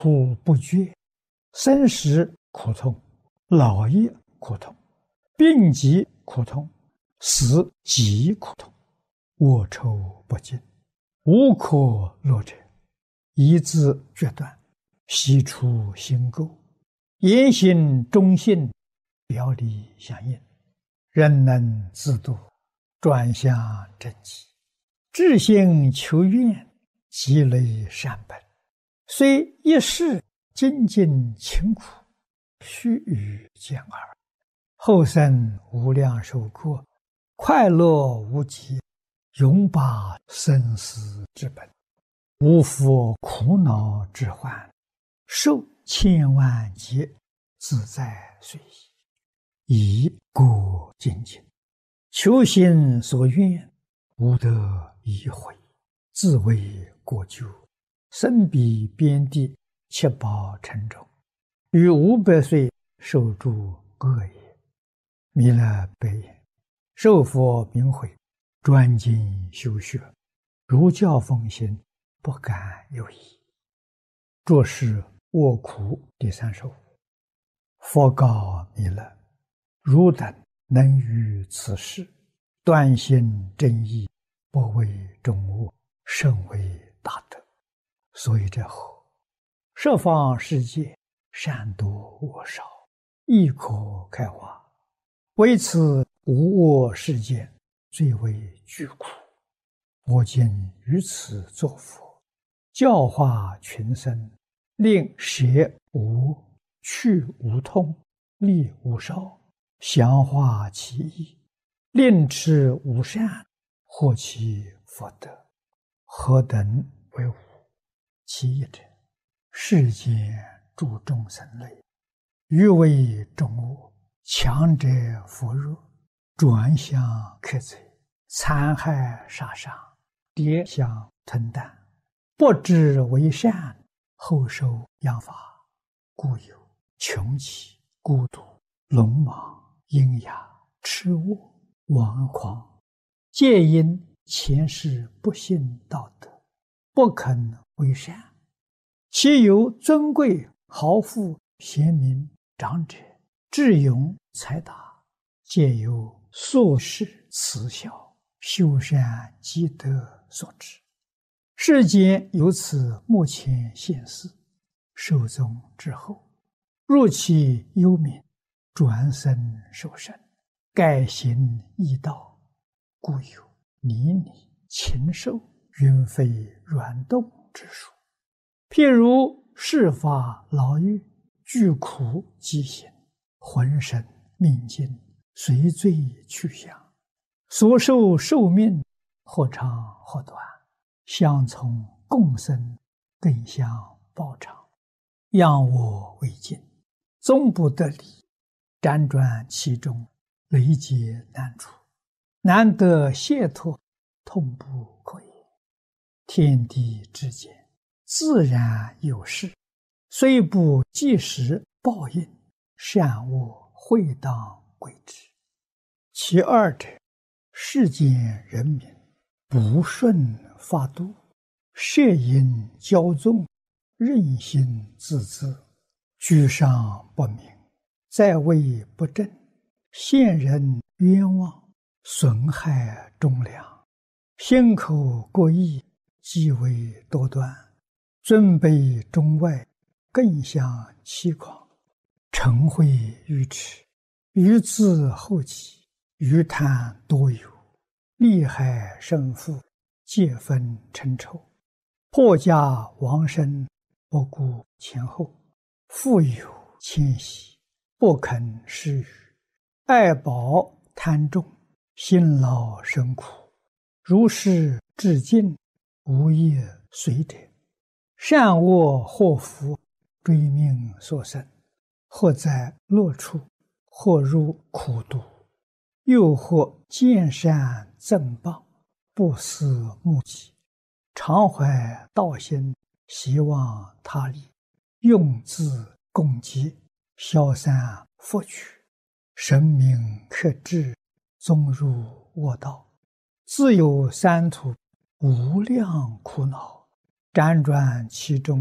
苦不绝，生时苦痛，老也苦痛，病疾苦痛，死极苦痛，卧臭不尽，无可乐者，一字决断，悉出心垢，言行忠信，表里相应，人能自度，转向正极，至心求愿，积累善本，虽一世精进勤苦，须臾见耳，后生无量寿过，快乐无极，永拔生死之本，无复苦恼之患，受千万劫，自在随意，以过精进，求心所愿，无得已悔，自为过咎，身比边地，七宝沉重，于500岁受诸恶也。弥勒白言：受佛明慧，专精修学，如教奉行，不敢有疑。作是卧苦第3首。佛告弥勒：汝等能于此事，断心正义，不为众恶，甚为大德。所以者何？十方世界，善多恶少，亦可开化。为此无恶世间，最为巨苦。我今于此作佛，教化群生，令舍无、去无痛，利无少，详化其意，令持无善，获其福德。何等为无？其一者，世间诸众生类，欲为众恶，强者扶弱，转向克贼，残害杀伤，跌相吞啖，不知为善，后受殃罚，故有穷奇、孤独、鲁莽、阴哑、痴误、顽狂，皆因前世不信道德，不肯为善。其有尊贵、豪富、贤明、长者、智勇、才达，皆由宿世慈孝、修善积德所致。世间有此目前现世，寿终之后，若其幽冥，转生受生，改行异道，故有泥泞、禽兽、云飞软动之术。譬如世法牢狱，具苦饥行，浑身命尽，随罪去向，所受寿命或长或短，相从共生，更相报偿，仰我为镜，终不得离，辗转其中，累劫难除，难得解脱，痛不可言。天地之间，自然有事，虽不即时报应，善恶会当归之。其二者，世间人民不顺法度，摄引骄纵，任性自恣，居上不明，在位不正，陷人冤枉，损害忠良，心口过意，极为多端，尊卑中外，更相欺诳，嗔恚愚痴，愚自后己，愚贪多有，利害胜负，皆分称仇，破家亡身，不顾前后，富有谦息，不肯施予，爱宝贪重，辛劳生苦，如是至尽，无业随者，善恶祸福，追命所生，或在乐处，或入苦毒，又或见善赠报，不思目己，常怀道心，希望他利，用自共济，消散福取，神明克制，终入恶道，自有三途无量苦恼，辗转其中，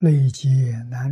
累劫难